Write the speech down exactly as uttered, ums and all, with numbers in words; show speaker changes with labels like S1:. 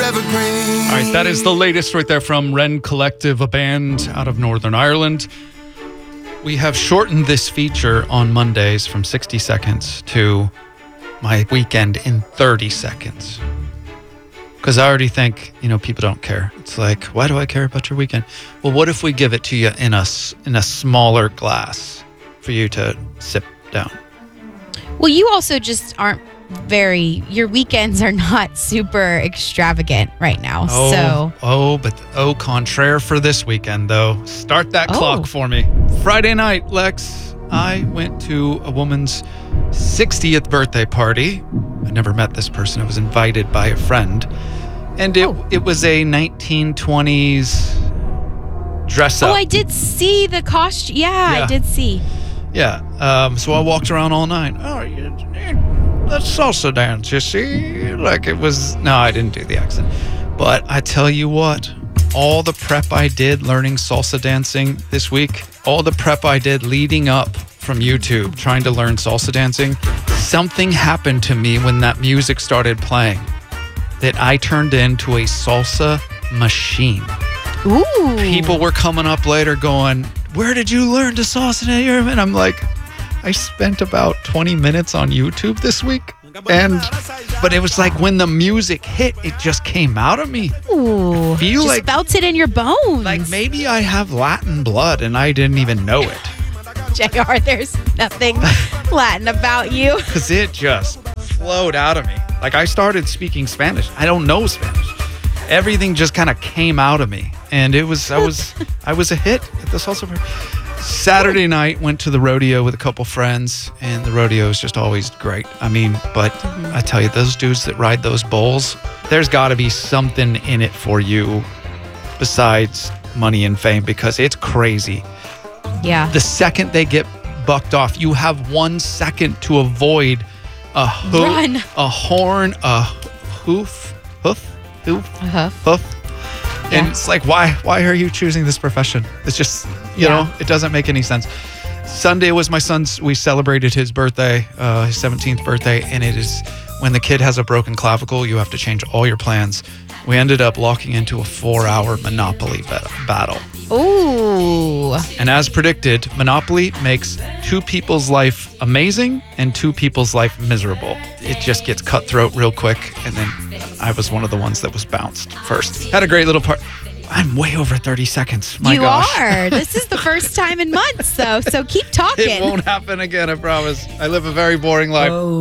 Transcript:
S1: evergreen.
S2: All right, that is the latest right there from Wren Collective, a band out of Northern Ireland. We have shortened this feature on Mondays from sixty seconds to my weekend in thirty seconds. Because I already think, you know, people don't care. It's like, why do I care about your weekend? Well, what if we give it to you in a, in a smaller glass for you to sip down?
S3: Well, you also just aren't very, your weekends are not super extravagant right now.
S2: Oh,
S3: so
S2: oh, but au contraire for this weekend, though. Start that
S3: Oh.
S2: clock for me. Friday night, Lex, I went to a woman's sixtieth birthday party. I never met this person. I was invited by a friend. And it,
S3: Oh.
S2: it was a nineteen twenties dress up.
S3: Oh, I did see the costume. Yeah,
S2: Yeah.
S3: I did see.
S2: Yeah. Um, so I walked around all night. Oh, you, let's salsa dance, you see? Like it was... No, I didn't do the accent. But I tell you what, all the prep I did learning salsa dancing this week, all the prep I did leading up from YouTube trying to learn salsa dancing, something happened to me when that music started playing that I turned into a salsa machine.
S3: Ooh.
S2: People were coming up later going, where did you learn to salsa dance? And I'm like, I spent about twenty minutes on YouTube this week. And, but it was like when the music hit, it just came out of me.
S3: Ooh.
S2: Feel
S3: just
S2: like-
S3: felt it in your bones.
S2: Like maybe I have Latin blood and I didn't even know it.
S3: J R, there's nothing Latin about you.
S2: Because it just flowed out of me. Like I started speaking Spanish. I don't know Spanish. Everything just kind of came out of me. And it was, I was, I was a hit at the salsa party. Saturday night, went to the rodeo with a couple friends, and the rodeo is just always great. I mean, but I tell you, those dudes that ride those bulls, there's got to be something in it for you besides money and fame, because it's crazy.
S3: Yeah.
S2: The second they get bucked off, you have one second to avoid a hoof,
S3: Run.
S2: a horn, a hoof, hoof, hoof,
S3: Uh-huh.
S2: hoof. And
S3: Yeah.
S2: it's like, why why are you choosing this profession? It's just, you
S3: Yeah.
S2: know, it doesn't make any sense. Sunday was my son's, we celebrated his birthday, uh, his seventeenth birthday, and it is, when the kid has a broken clavicle, you have to change all your plans. We ended up locking into a four-hour Monopoly ba- battle.
S3: Ooh.
S2: And as predicted, Monopoly makes two people's life amazing and two people's life miserable. It just gets cutthroat real quick, and then I was one of the ones that was bounced first. Had a great little part. I'm way over thirty seconds. My
S3: you
S2: gosh.
S3: are. This is the first time in months, though, so keep talking.
S2: It won't happen again, I promise. I live a very boring life.